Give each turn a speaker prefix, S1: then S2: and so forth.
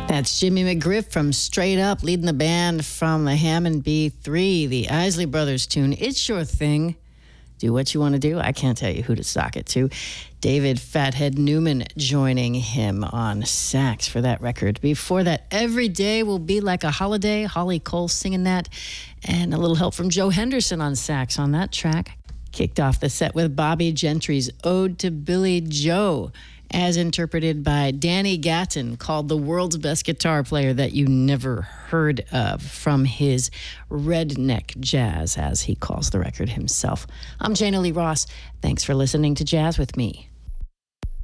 S1: That's Jimmy McGriff from Straight Up, leading the band from the Hammond B3, the Isley Brothers tune, It's Your Thing. Do what you want to do. I can't tell you who to sock it to. David Fathead Newman joining him on sax for that record. Before that, Every Day Will Be Like a Holiday. Holly Cole singing that. And a little help from Joe Henderson on sax on that track. Kicked off the set with Bobby Gentry's Ode to Billy Joe, as interpreted by Danny Gatton, called the world's best guitar player that you never heard of, from his redneck jazz, as he calls the record himself. I'm Jana Lee Ross. Thanks for listening to Jazz with Me.